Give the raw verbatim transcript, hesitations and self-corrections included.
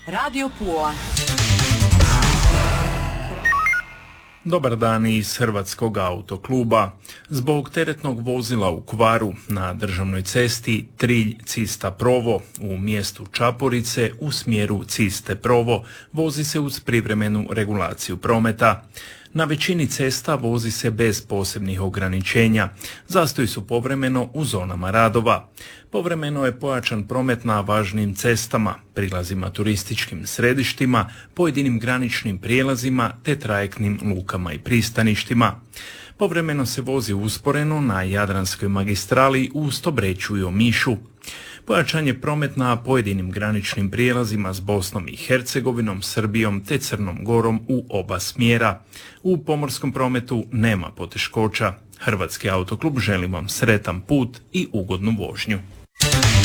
Radio Pula. Dobar dan iz Hrvatskog autokluba. Zbog teretnog vozila u kvaru na državnoj cesti Trilj-Cista Provo u mjestu Čaporice u smjeru Ciste Provo vozi se uz privremenu regulaciju prometa. Na većini cesta vozi se bez posebnih ograničenja. Zastoji su povremeno u zonama radova. Povremeno je pojačan promet na važnim cestama, prilazima turističkim središtima, pojedinim graničnim prijelazima te trajektnim lukama i pristaništima. Povremeno se vozi usporeno na Jadranskoj magistrali u Stobreću i Omišu. Pojačan je promet na pojedinim graničnim prijelazima s Bosnom i Hercegovinom, Srbijom te Crnom Gorom u oba smjera. U pomorskom prometu nema poteškoća. Hrvatski autoklub želi vam sretan put i ugodnu vožnju.